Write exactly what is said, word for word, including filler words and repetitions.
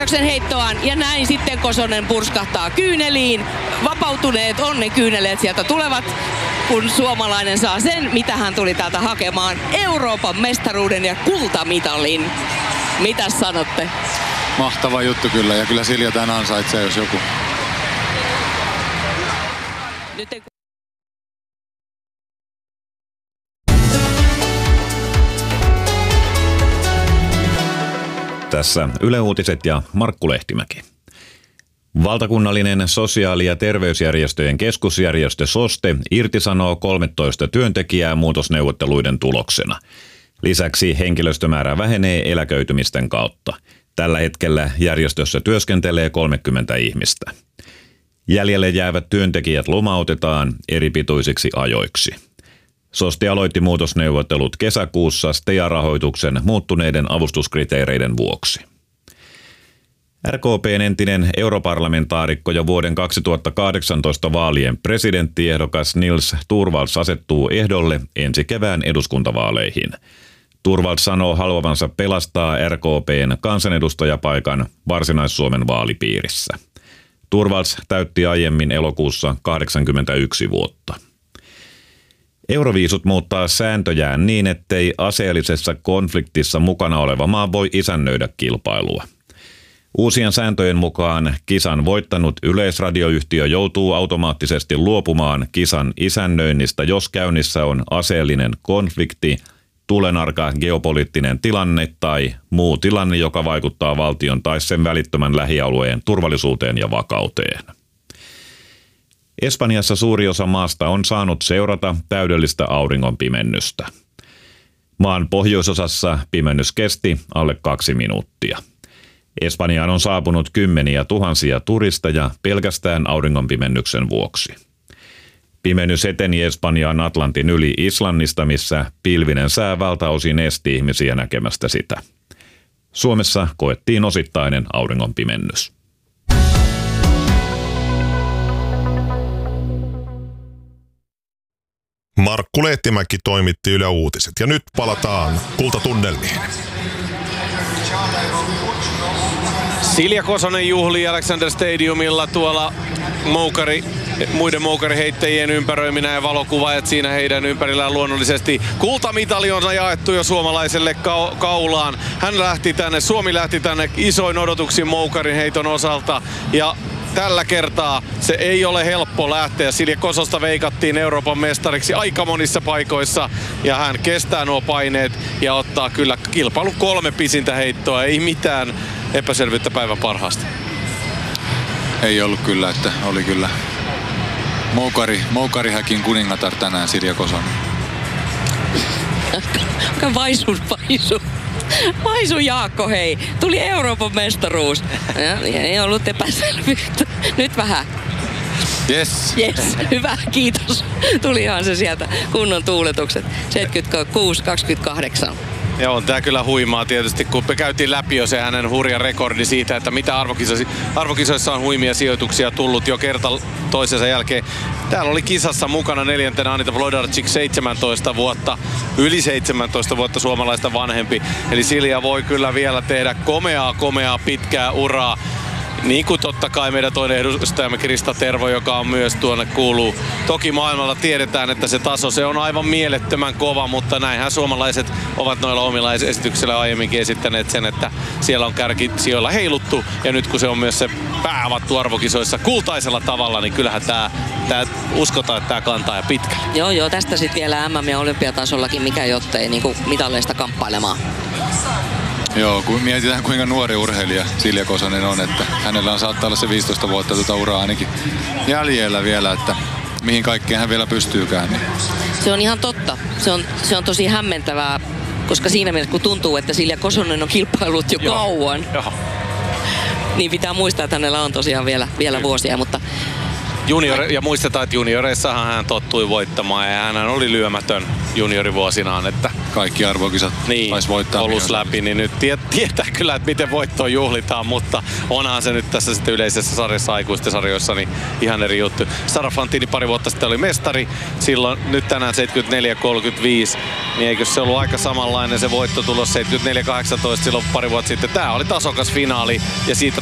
heittoaan ja näin sitten Kosonen purskahtaa kyyneliin. Vapautuneet onnenkyyneleet sieltä tulevat, kun suomalainen saa sen, mitä hän tuli täältä hakemaan. Euroopan mestaruuden ja kultamitalin. Mitäs sanotte? Mahtava juttu kyllä, ja kyllä Silja tämän ansaitsee, jos joku. Nyt ei... Tässä Yle Uutiset ja Markku Lehtimäki. Valtakunnallinen sosiaali- ja terveysjärjestöjen keskusjärjestö SOSTE irtisanoo kolmetoista työntekijää muutosneuvotteluiden tuloksena. Lisäksi henkilöstömäärä vähenee eläköitymisten kautta. Tällä hetkellä järjestössä työskentelee kolmekymmentä ihmistä. Jäljelle jäävät työntekijät lomautetaan eripituisiksi ajoiksi. SOSTE aloitti muutosneuvottelut kesäkuussa STEA-rahoituksen muuttuneiden avustuskriteereiden vuoksi. R K P:n entinen europarlamentaarikko ja vuoden kaksituhattakahdeksantoista vaalien presidenttiehdokas Nils Torvalds asettuu ehdolle ensi kevään eduskuntavaaleihin. Torvalds sanoo haluavansa pelastaa R K P:n kansanedustajapaikan Varsinais-Suomen vaalipiirissä. Torvalds täytti aiemmin elokuussa kahdeksankymmentäyksi vuotta. Euroviisut muuttaa sääntöjään niin, ettei aseellisessa konfliktissa mukana oleva maa voi isännöidä kilpailua. Uusien sääntöjen mukaan kisan voittanut yleisradioyhtiö joutuu automaattisesti luopumaan kisan isännöinnistä, jos käynnissä on aseellinen konflikti, tulenarka geopoliittinen tilanne tai muu tilanne, joka vaikuttaa valtion tai sen välittömän lähialueen turvallisuuteen ja vakauteen. Espanjassa suuri osa maasta on saanut seurata täydellistä auringonpimennystä. Maan pohjoisosassa pimennys kesti alle kaksi minuuttia. Espanjaan on saapunut kymmeniä tuhansia turisteja pelkästään auringonpimennyksen vuoksi. Pimennys eteni Espanjaan Atlantin yli Islannista, missä pilvinen sää valtaosin esti ihmisiä näkemästä sitä. Suomessa koettiin osittainen auringonpimennys. Markku Lehtimäki toimitti Yle Uutiset ja nyt palataan kultatunnelmiin. Silja Kosonen juhlii Alexander Stadiumilla tuolla moukari, muiden moukariheittäjien ympäröiminä ja valokuvaajat siinä heidän ympärillään luonnollisesti. Kultamitali on jaettu jo suomalaiselle ka- kaulaan. Hän lähti tänne, Suomi lähti tänne isoin odotuksin moukarin heiton osalta ja tällä kertaa se ei ole helppo lähteä. Silja Kososta veikattiin Euroopan mestariksi aika monissa paikoissa ja hän kestää nuo paineet ja ottaa kyllä kilpailun kolme pisintä heittoa. Ei mitään epäselvyyttä päivän parhaasta. Ei ollut kyllä, että oli kyllä moukari, moukarihäkin kuningatar tänään Silja Kosonen. Aika vaisu, vaisu. Vaisu Jaakko, hei. Tuli Euroopan mestaruus. Ja, ei ollut epäselvyyttä. Nyt vähän. Yes. Yes, hyvä, kiitos. Tulihan se sieltä kunnon tuuletukset. seitsemänkymmentäkuusi kaksikymmentäkahdeksan. Ja on tää kyllä huimaa tietysti, kun me käytiin läpi jo se hänen hurja rekordi siitä, että mitä arvokisoissa, arvokisoissa on huimia sijoituksia tullut jo kerta toisensa jälkeen. Täällä oli kisassa mukana neljäntenä Anita Wlodarczyk, seitsemäntoista vuotta, yli seitsemäntoista vuotta suomalaista vanhempi. Eli Silja voi kyllä vielä tehdä komeaa, komeaa pitkää uraa. Niin kuin totta kai meidän toinen edustajamme Krista Tervo, joka on myös tuonne kuuluu. Toki maailmalla tiedetään, että se taso se on aivan mielettömän kova, mutta näinhän suomalaiset ovat noilla omilla esityksillä aiemminkin esittäneet sen, että siellä on kärkisijoilla heiluttu. Ja nyt kun se on myös se pääavattu arvokisoissa kultaisella tavalla, niin kyllähän tää, tää uskotaan, että tää kantaa ja pitkälle. Joo, joo, tästä sitten vielä M M- ja olympiatasollakin, mikä jottei niin mitalleista kamppailemaan. Joo, kun mietitään kuinka nuori urheilija Silja Kosonen on, että hänellä on saattaa olla se viisitoista vuotta tuota uraa ainakin jäljellä vielä, että mihin kaikkeen hän vielä pystyykään. Niin. Se on ihan totta. Se on, se on tosi hämmentävää, koska siinä mielessä kun tuntuu, että Silja Kosonen on kilpailut jo Joo. kauan, Joo. niin pitää muistaa, että hänellä on tosiaan vielä, vielä vuosia, mutta Junior, ja muistetaan, että junioreissahan hän tottui voittamaan ja hän oli lyömätön juniorivuosinaan, että kaikki arvokisat niin, taisi voittaa. olus läpi, niin nyt tie, tietää kyllä, että miten voittoa juhlitaan, mutta onhan se nyt tässä sitten yleisessä sarjassa aikuisten sarjoissa niin ihan eri juttu. Sara Fantini pari vuotta sitten oli mestari, silloin nyt tänään seitsemänkymmentäneljä kolmekymmentäviisi, niin eikö se ollut aika samanlainen se voittotulos seitsemänkymmentäneljä kahdeksantoista silloin pari vuotta sitten. Tää oli tasokas finaali ja siitä